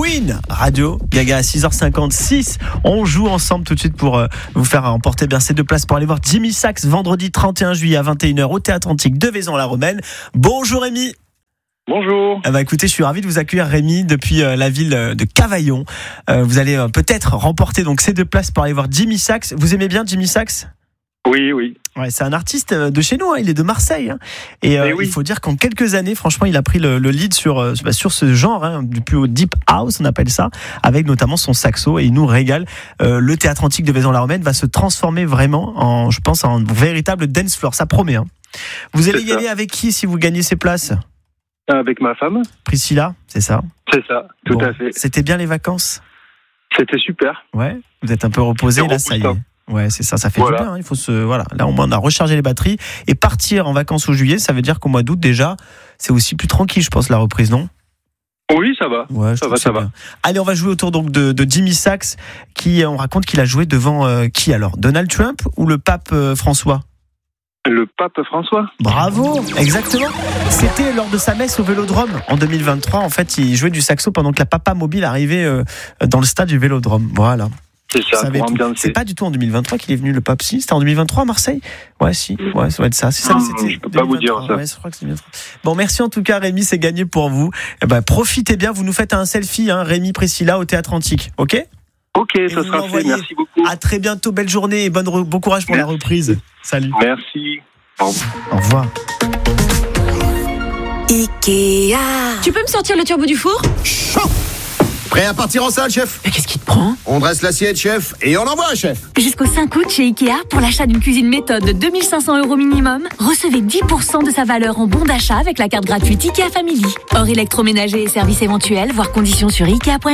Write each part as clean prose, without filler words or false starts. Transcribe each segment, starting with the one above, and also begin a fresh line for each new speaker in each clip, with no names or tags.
Queen, Radio Gaga à 6h56. On joue ensemble tout de suite pour vous faire emporter bien ces 2 places pour aller voir Jimmy Sachs vendredi 31 juillet à 21h au Théâtre Antique de Vaison-la-Romaine. Bonjour Rémi.
Bonjour.
Écoutez, je suis ravi de vous accueillir Rémi depuis la ville de Cavaillon. Vous allez peut-être remporter donc ces 2 places pour aller voir Jimmy Sachs. Vous aimez bien Jimmy Sachs ?
Oui.
Ouais, c'est un artiste de chez nous, hein. Il est de Marseille. Hein. Et oui. Il faut dire qu'en quelques années, franchement, il a pris le lead sur ce genre, hein, du plus haut deep house, on appelle ça, avec notamment son saxo, et il nous régale. Le Théâtre Antique de Vaison-la-Romaine va se transformer vraiment en véritable dance floor, ça promet. Hein. Vous allez y aller avec qui si vous gagnez ces places ?
Avec ma femme.
Priscilla, c'est ça ?
C'est ça, tout à fait.
C'était bien les vacances ?
C'était super.
Ouais, vous êtes un peu reposé, là, ça y est. Ouais, c'est ça fait du bien. Hein. Il faut là, au moins, on a rechargé les batteries et partir en vacances au juillet. Ça veut dire qu'au mois d'août, déjà, c'est aussi plus tranquille, je pense, la reprise, non ?
Oui, ça va.
Ouais, ça va. Allez, on va jouer autour donc de Jimmy Sachs, on raconte qu'il a joué devant qui alors ? Donald Trump ou le pape François ?
Le pape François.
Bravo, exactement. C'était lors de sa messe au Vélodrome en 2023. En fait, il jouait du saxo pendant que la Papa Mobile arrivait dans le stade du Vélodrome. Voilà.
C'est ça, pour ambiancer.
C'est pas du tout en 2023 qu'il est venu, le pape. Si, c'était en 2023 à Marseille. Ouais, si. Ouais, ça va être ça. C'est ça.
Je peux pas vous dire ça.
Ouais, je crois que c'est 2023. Bon, merci en tout cas, Rémi. C'est gagné pour vous. Profitez bien. Vous nous faites un selfie, hein, Rémi, Priscilla, au Théâtre Antique. Ok ?
Ok, ça sera fait. Merci beaucoup.
À très bientôt. Belle journée et bon courage pour la reprise. Salut.
Merci.
Au revoir.
Ikea.
Tu peux me sortir le turbo du four ?
Chaud. Prêt à partir en salle, chef ?
Mais qu'est-ce qui te prend ?
On dresse l'assiette, chef, et on envoie, chef.
Jusqu'au 5 août chez Ikea, pour l'achat d'une cuisine méthode de 2500 € minimum, recevez 10% de sa valeur en bon d'achat avec la carte gratuite Ikea Family. Hors électroménager et services éventuels, voir conditions sur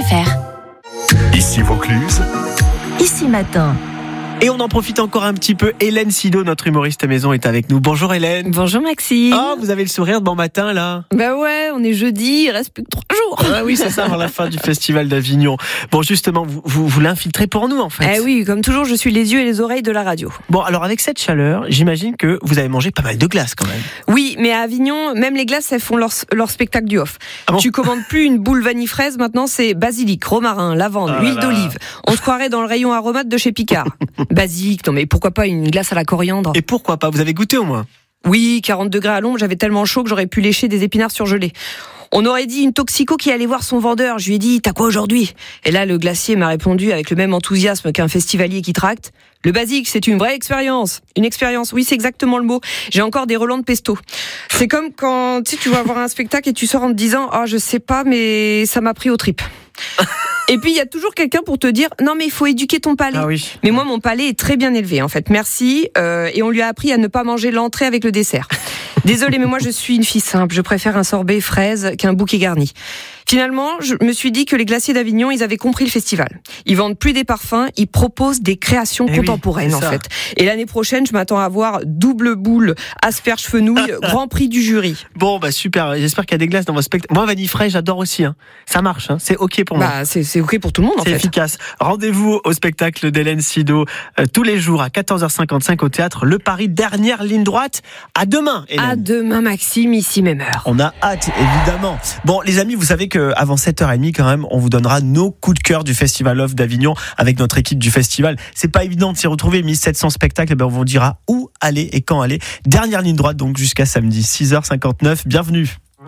Ikea.fr.
Ici Vaucluse.
Ici Matin.
Et on en profite encore un petit peu. Hélène Sido, notre humoriste maison, est avec nous. Bonjour Hélène.
Bonjour Maxime.
Oh, vous avez le sourire de bon matin là.
Bah ouais, on est jeudi, il reste plus que 3 jours.
Ah oui, c'est ça, avant la fin du festival d'Avignon. Bon, justement, vous l'infiltrez pour nous en fait.
Eh oui, comme toujours, je suis les yeux et les oreilles de la radio.
Bon, alors avec cette chaleur, j'imagine que vous avez mangé pas mal de glace quand même.
Oui, mais à Avignon, même les glaces, elles font leur spectacle du off.
Ah bon ?
Tu commandes plus une boule vanille fraise, maintenant c'est basilic, romarin, lavande, huile d'olive. On se croirait dans le rayon aromate de chez Picard. Basilic, non mais pourquoi pas une glace à la coriandre ?
Et pourquoi pas ? Vous avez goûté au moins ?
Oui, 40 degrés à l'ombre, j'avais tellement chaud que j'aurais pu lécher des épinards surgelés. On aurait dit une toxico qui allait voir son vendeur. Je lui ai dit, t'as quoi aujourd'hui ? Et là, le glacier m'a répondu avec le même enthousiasme qu'un festivalier qui tracte. Le basique, c'est une vraie expérience. Une expérience, oui, c'est exactement le mot. J'ai encore des relents de pesto. C'est comme quand tu vas voir un spectacle et tu sors en te disant, je sais pas, mais ça m'a pris aux tripes. Et puis, il y a toujours quelqu'un pour te dire, non, mais il faut éduquer ton palais.
Ah oui.
Mais moi, mon palais est très bien élevé, en fait. Merci. Et on lui a appris à ne pas manger l'entrée avec le dessert. Désolée, mais moi, je suis une fille simple. Je préfère un sorbet fraise qu'un bouquet garni. Finalement, je me suis dit que les glaciers d'Avignon, ils avaient compris le festival. Ils vendent plus des parfums, ils proposent des créations contemporaines, en fait. Et l'année prochaine, je m'attends à voir double boule, asperges fenouil, grand prix du jury.
Bon, super. J'espère qu'il y a des glaces dans vos spectacles. Moi, vanille fraîche, j'adore aussi. Hein. Ça marche. Hein. C'est OK pour moi.
C'est OK pour tout le monde, en fait.
C'est efficace. Rendez-vous au spectacle d'Hélène Sido tous les jours à 14h55 au théâtre Le Paris, dernière ligne droite. À demain, Hélène.
À demain, Maxime, ici même heure.
On a hâte, évidemment. Bon, les amis, vous savez qu'avant 7h30, quand même, on vous donnera nos coups de cœur du Festival Off d'Avignon avec notre équipe du festival. C'est pas évident de s'y retrouver, 1700 spectacles, on vous dira où aller et quand aller. Dernière ligne droite, donc, jusqu'à samedi, 6h59. Bienvenue.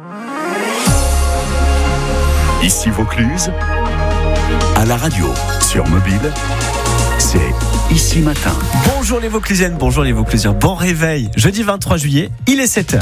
Ici Vaucluse. À la radio, sur mobile, c'est Ici Matin.
Bonjour les Vauclusiennes, bonjour les Vauclusiens. Bon réveil. Jeudi 23 juillet, il est 7h.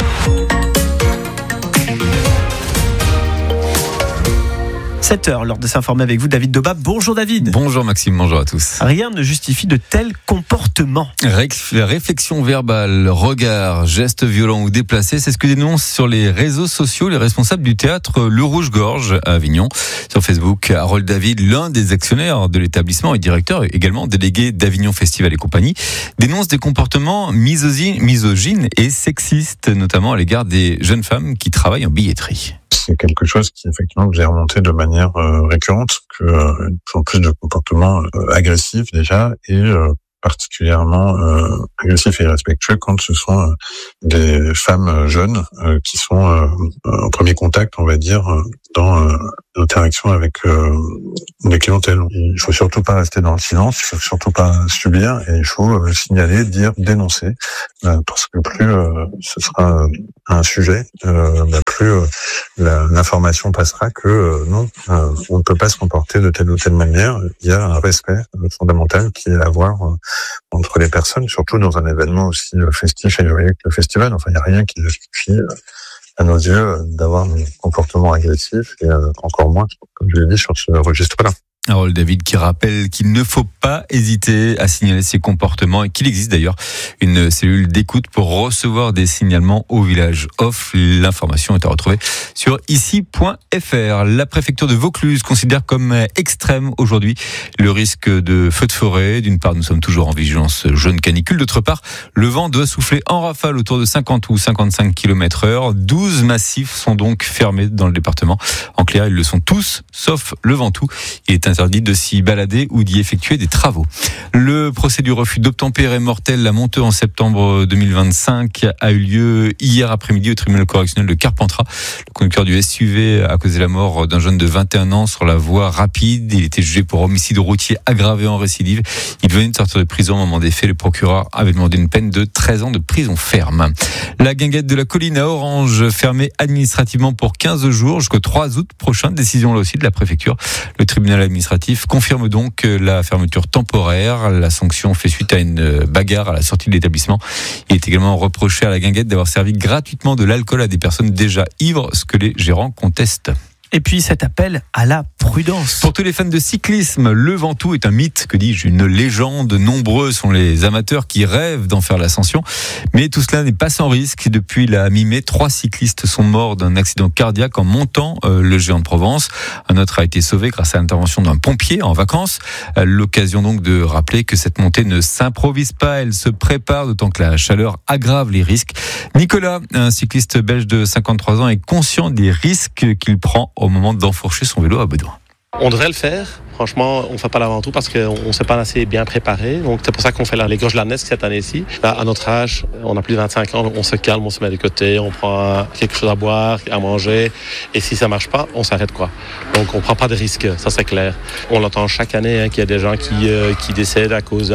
7h, l'heure de s'informer avec vous, David Doba. Bonjour David.
Bonjour Maxime, bonjour à tous.
Rien ne justifie de tels comportements.
Réflexion verbale, regard, gestes violents ou déplacés, c'est ce que dénoncent sur les réseaux sociaux les responsables du théâtre Le Rouge-Gorge à Avignon. Sur Facebook, Harold David, l'un des actionnaires de l'établissement et directeur, également délégué d'Avignon Festival et compagnie, dénonce des comportements misogynes et sexistes, notamment à l'égard des jeunes femmes qui travaillent en billetterie.
C'est quelque chose qui effectivement vous est remonté de manière récurrente, que plus en plus de comportements agressifs déjà et particulièrement agressifs et irrespectueux quand ce sont des femmes jeunes qui sont en premier contact, on va dire, dans l'interaction avec les clientèles. Il faut surtout pas rester dans le silence, il faut surtout pas subir, et il faut signaler, dire, dénoncer, parce que plus ce sera un sujet, plus l'information passera que non, on ne peut pas se comporter de telle ou telle manière. Il y a un respect fondamental qui est à avoir entre les personnes, surtout dans un événement aussi festif et joyeux que le festival. Enfin, il n'y a rien qui justifie à nos yeux d'avoir un comportement agressif, et encore moins, comme je l'ai dit, sur ce registre-là.
Harold David qui rappelle qu'il ne faut pas hésiter à signaler ses comportements et qu'il existe d'ailleurs une cellule d'écoute pour recevoir des signalements au village off. L'information est à retrouver sur ici.fr. La préfecture de Vaucluse considère comme extrême aujourd'hui le risque de feu de forêt. D'une part, nous sommes toujours en vigilance jaune canicule. D'autre part, le vent doit souffler en rafale autour de 50 ou 55 km/h. 12 massifs sont donc fermés dans le département. En clair, ils le sont tous, sauf le Ventoux. Il est interdit de s'y balader ou d'y effectuer des travaux. Le procès du refus d'obtempérer mortel à Monteux en septembre 2025 a eu lieu hier après-midi au tribunal correctionnel de Carpentras. Le conducteur du SUV a causé la mort d'un jeune de 21 ans sur la voie rapide. Il était jugé pour homicide routier aggravé en récidive. Il venait de sortir de prison au moment des faits. Le procureur avait demandé une peine de 13 ans de prison ferme. La guinguette de la colline à Orange, fermée administrativement pour 15 jours jusqu'au 3 août prochain. Décision là aussi de la préfecture. Le tribunal administratif confirme donc la fermeture temporaire. La sanction fait suite à une bagarre à la sortie de l'établissement. Il est également reproché à la guinguette d'avoir servi gratuitement de l'alcool à des personnes déjà ivres, ce que les gérants contestent.
Et puis cet appel à la prudence.
Pour tous les fans de cyclisme, le Ventoux est un mythe, que dis-je, une légende. Nombreux sont les amateurs qui rêvent d'en faire l'ascension. Mais tout cela n'est pas sans risque. Depuis la mi-mai, 3 cyclistes sont morts d'un accident cardiaque en montant le Géant de Provence. Un autre a été sauvé grâce à l'intervention d'un pompier en vacances. L'occasion donc de rappeler que cette montée ne s'improvise pas, elle se prépare, d'autant que la chaleur aggrave les risques. Nicolas, un cycliste belge de 53 ans, est conscient des risques qu'il prend au moment d'enfourcher son vélo à Bedouin.
On devrait le faire. Franchement, on ne fait pas l'Ventoux parce qu'on ne s'est pas assez bien préparé. Donc, c'est pour ça qu'on fait les gorges de la Nesque cette année-ci. Là, à notre âge, on a plus de 25 ans, on se calme, on se met de côté, on prend quelque chose à boire, à manger. Et si ça ne marche pas, on s'arrête, quoi. Donc, on ne prend pas de risques, ça c'est clair. On l'entend chaque année qu'il y a des gens qui décèdent à cause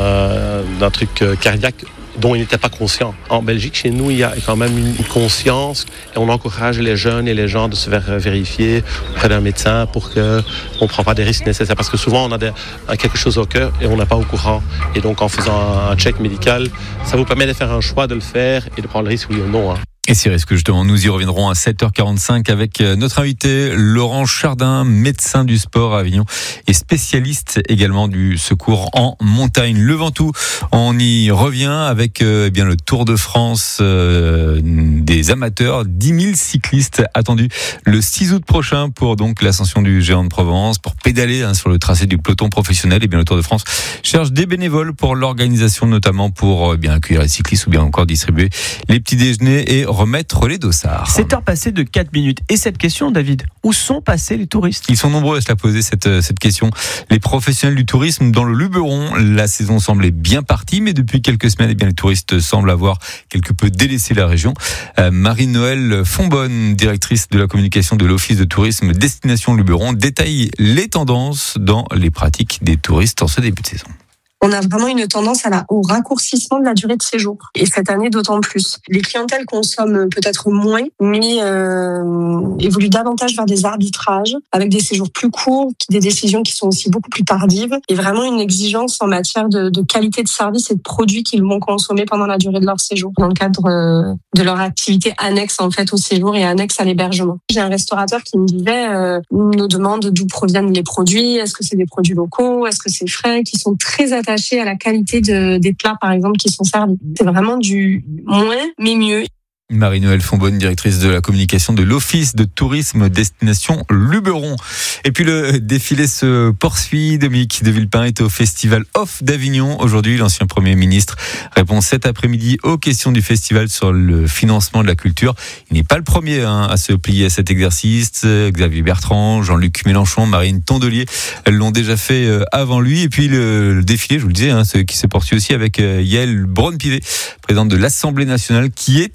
d'un truc cardiaque dont ils n'étaient pas conscients. En Belgique, chez nous, il y a quand même une conscience et on encourage les jeunes et les gens de se faire vérifier auprès d'un médecin pour qu'on ne prenne pas des risques nécessaires. Parce que souvent, on a quelque chose au cœur et on n'est pas au courant. Et donc, en faisant un check médical, ça vous permet de faire un choix de le faire et de prendre le risque, oui ou non.
Et ces risques, justement, nous y reviendrons à 7h45 avec notre invité Laurent Chardin, médecin du sport à Avignon et spécialiste également du secours en montagne. Le Ventoux, on y revient avec bien le Tour de France des amateurs. 10 000 cyclistes attendus le 6 août prochain pour donc l'ascension du Géant de Provence, pour pédaler sur le tracé du peloton professionnel. Et bien le Tour de France cherche des bénévoles pour l'organisation, notamment pour bien accueillir les cyclistes ou bien encore distribuer les petits déjeuners et remettre les dossards.
7h passées de 4 minutes. Et cette question, David, où sont passés les touristes ?
Ils sont nombreux à se la poser, cette question. Les professionnels du tourisme dans le Luberon, la saison semblait bien partie, mais depuis quelques semaines, les touristes semblent avoir quelque peu délaissé la région. Marie-Noël Fonbonne, directrice de la communication de l'Office de tourisme Destination Luberon, détaille les tendances dans les pratiques des touristes en ce début de saison.
On a vraiment une tendance au raccourcissement de la durée de séjour. Et cette année, d'autant plus. Les clientèles consomment peut-être moins, mais évoluent davantage vers des arbitrages, avec des séjours plus courts, des décisions qui sont aussi beaucoup plus tardives, et vraiment une exigence en matière de qualité de service et de produits qu'ils vont consommer pendant la durée de leur séjour, dans le cadre de leur activité annexe en fait au séjour et annexe à l'hébergement. J'ai un restaurateur qui me disait, nous demande d'où proviennent les produits, est-ce que c'est des produits locaux, est-ce que c'est frais, qui sont très attachés à la qualité des plats, par exemple, qui sont servis. C'est vraiment du moins, mais mieux.
Marie-Noël Fonbonne, directrice de la communication de l'Office de tourisme Destination Luberon. Et puis le défilé se poursuit. Dominique de Villepin est au Festival Off d'Avignon. Aujourd'hui, l'ancien Premier ministre répond cet après-midi aux questions du festival sur le financement de la culture. Il n'est pas le premier à se plier à cet exercice. Xavier Bertrand, Jean-Luc Mélenchon, Marine Tondelier l'ont déjà fait avant lui. Et puis le défilé, je vous le disais, qui se poursuit aussi avec Yael Braun-Pivet, présidente de l'Assemblée nationale, qui est également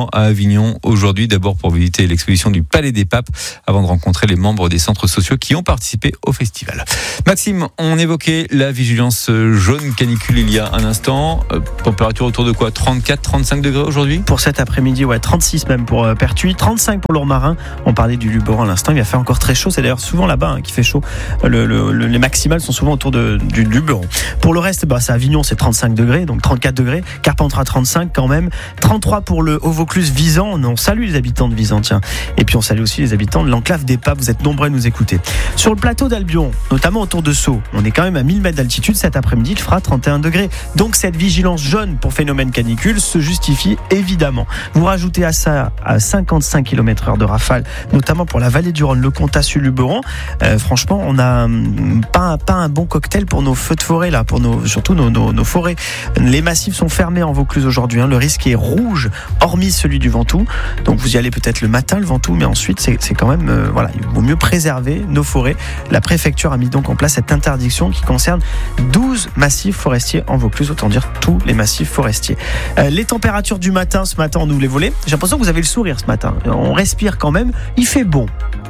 événement à Avignon aujourd'hui, d'abord pour visiter l'exposition du Palais des Papes, avant de rencontrer les membres des centres sociaux qui ont participé au festival. Maxime, on évoquait la vigilance jaune canicule il y a un instant. Température autour de quoi ? 34-35 degrés aujourd'hui ?
Pour cet après-midi, 36 même pour Pertuis, 35 pour Lourmarin. On parlait du Luberon à l'instant, il va faire encore très chaud. C'est d'ailleurs souvent là-bas qui fait chaud. Les maximales sont souvent autour du Luberon. Pour le reste, c'est Avignon, c'est 35 degrés, donc 34 degrés. Carpentras 35 quand même. 33 pour le Haut-Vaucluse-Visan. On salue les habitants de Visan, tiens. Et puis on salue aussi les habitants de l'enclave des Papes. Vous êtes nombreux à nous écouter. Sur le plateau d'Albion, notamment autour de Sceaux, on est quand même à 1000 mètres d'altitude. Cet après-midi, il fera 31 degrés. Donc cette vigilance jaune pour phénomène canicule se justifie évidemment. Vous rajoutez à ça à 55 km/h de rafale, notamment pour la vallée du Rhône, le Comtat, Luberon. Franchement, on n'a pas un bon cocktail pour nos feux de forêt là, surtout nos forêts. Les massifs sont fermés en Vaucluse aujourd'hui. Le risque est rouge, hormis celui du Ventoux. Donc vous y allez peut-être le matin, le Ventoux, mais ensuite c'est quand même il vaut mieux préserver nos forêts. La préfecture a mis donc en place cette interdiction qui concerne 12 massifs forestiers en Vaucluse, autant dire tous les massifs forestiers. Les températures du matin, ce matin on ouvre les volets. J'ai l'impression que vous avez le sourire ce matin. On respire quand même, il fait bon.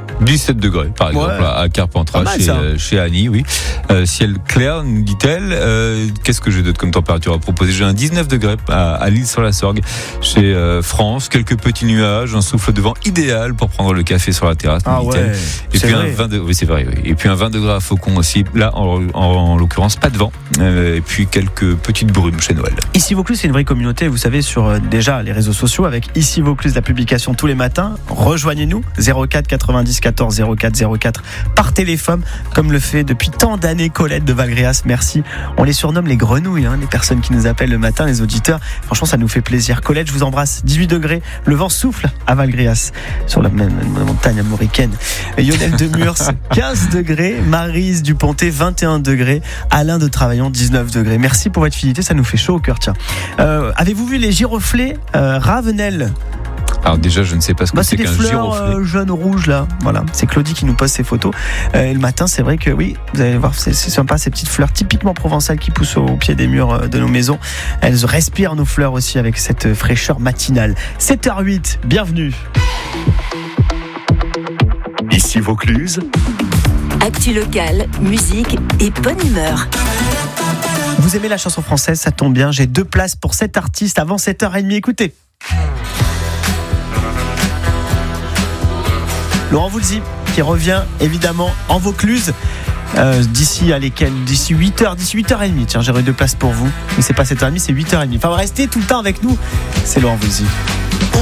17 degrés, par exemple, à Carpentras, chez Annie, oui. Ciel clair, nous dit-elle. Qu'est-ce que j'ai d'autre comme température à proposer ? J'ai un 19 degrés à l'Île-sur-la-Sorgue, chez France. Quelques petits nuages, un souffle de vent idéal pour prendre le café sur la terrasse, nous dit-elle. Et puis un 20 degrés, oui, c'est vrai, oui. Et puis un 20 degrés à Faucon aussi. Là, en l'occurrence, pas de vent. Et puis quelques petites brumes chez Noël.
Ici Vaucluse, c'est une vraie communauté, vous savez, sur déjà les réseaux sociaux, avec Ici Vaucluse, la publication tous les matins. Rejoignez-nous, 04 90 14 04 04 par téléphone, comme le fait depuis tant d'années Colette de Valgréas. Merci. On les surnomme les grenouilles, les personnes qui nous appellent le matin, les auditeurs. Franchement, ça nous fait plaisir. Colette, je vous embrasse. 18 degrés. Le vent souffle à Valgréas, sur la même montagne américaine. Lionel Demurs, 15 degrés. Maryse Duponté, 21 degrés. Alain de Travaillon, 19 degrés. Merci pour votre fidélité. Ça nous fait chaud au cœur, tiens. Avez-vous vu les giroflées Ravenel?
Alors déjà, je ne sais pas ce que c'est qu'un giroflée.
C'est des fleurs jaunes rouges là. Voilà, c'est Claudie qui nous pose ces photos. Et le matin, c'est vrai que oui, vous allez voir, c'est sympa, ces petites fleurs typiquement provençales qui poussent au pied des murs de nos maisons. Elles respirent nos fleurs aussi avec cette fraîcheur matinale. 7h08, bienvenue.
Ici Vaucluse.
Actu locale, musique et bonne humeur.
Vous aimez la chanson française, ça tombe bien. J'ai 2 places pour cet artiste avant 7h30. Écoutez. Laurent Voulzy qui revient évidemment en Vaucluse d'ici 8h, d'ici 8h30. Tiens, j'aurai 2 places pour vous. Mais c'est pas 7h30, c'est 8h30. Enfin, restez tout le temps avec nous. C'est Laurent Voulzy.